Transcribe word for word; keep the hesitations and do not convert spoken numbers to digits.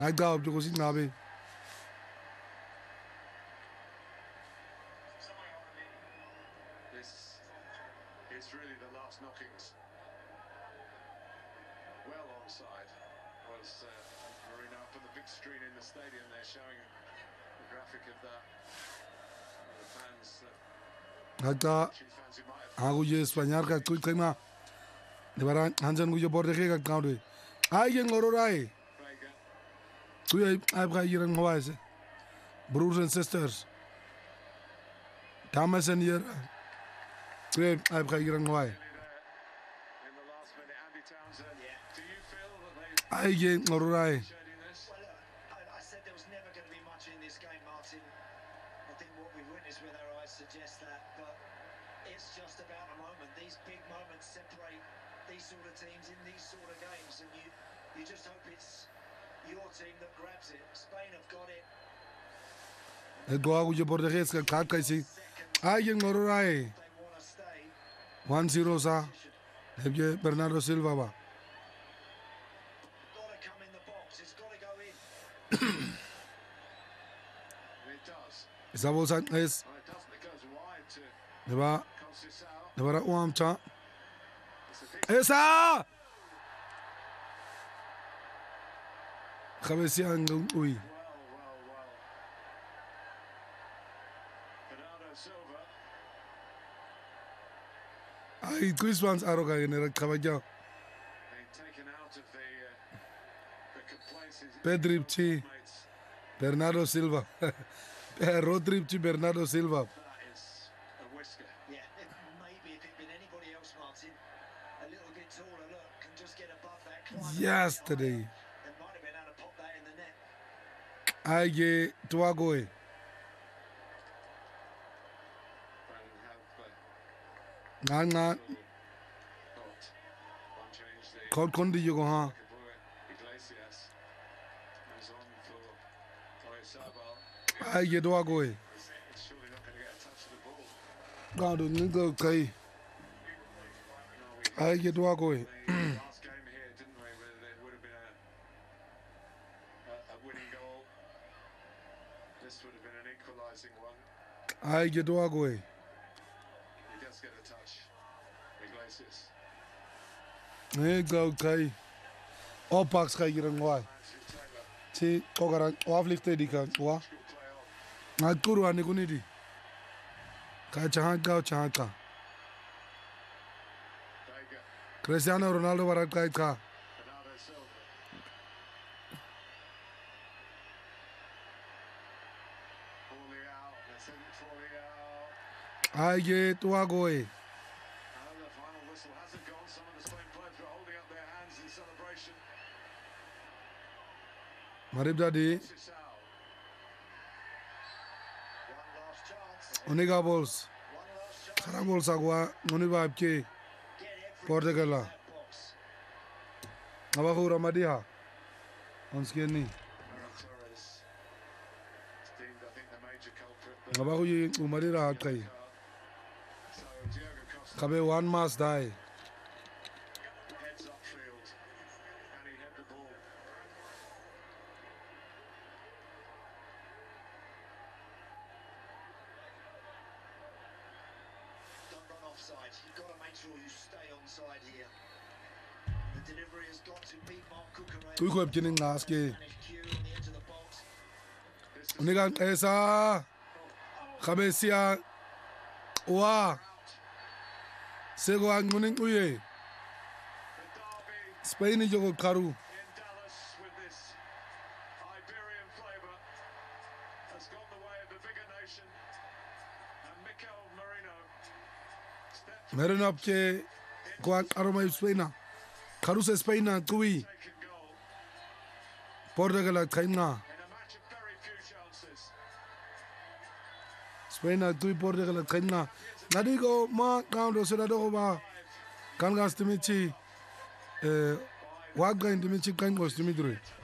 I go to go see Nabi. This is really the last knockings. Well onside was uh, Marino up on the big screen in the stadium. They're showing the graphic of that. The fans. Hata aku je Spanyol ka tu kema. De baran hanjan ku je borde ke ka kaunde. Ai yang ngororai. Tu ai ai ga yirang hawaise. Brothers and sisters. Thomas and hier. Tu ai ai ga yirang hawai. Ai yang ngororai. Suggest that, but it's just about a moment. These big moments separate these sort of teams in these sort of games, and you you just hope it's your team that grabs it. Spain have got it. Go aku je borde ke ka ka kaisi. Ai yang ngororai. one zero sa. Hebje Bernardo Silva ba. Got to come in the box. It's got to go in. It does. Isabo san es. Deba, deba uam cha. Esa. Cabecea ngung ui. Ay, Chris Vance aroga genera caballo. Pedripchi, Bernardo Silva. Rodripchi, Bernardo Silva. Yesterday. I get Tuagoe. Nana. Called Condi Yogoha. I get Tuagoe. God, nigga, okay. I get Tuagoe. I get to walk away. He does get a touch. Iglesias. Hey, go, okay. All packs ga hier en why. See, Kogaran, off lift the kan, wa. Na kuru ani kunidi. Ka chahan ka chahan ka. Cristiano Ronaldo warat ka ka. I get to away. Marib Dadi. Oniga balls. Khara balls agwa. Oniba apke. Portugal. Abahu Ramadia. Onskeni. Abahu yi umarira kai. Kabe one must die. Heads upfield, and he hit the ball. Don't run offside. You've got to make sure you stay onside here. The delivery has got to beat Mark Cucurella. Tu ko beginning last game. Q on the edge of the box. Uniga esa. Kabesia. Wa. Sego ang muning uye. Spain jogo karu. In Dallas with this Iberian flavour has gone the way of the bigger nation, and Mikel Merino stepped Merino apke ko aroma Spain. Karu se Spain kui. taken goal Portugal kaina. in a match of very few chances. Spain tu Portugal kaina. Nadigo ma kaundo sura do ba. Kan gas timichi eh wa gain timichi kan gos timidure.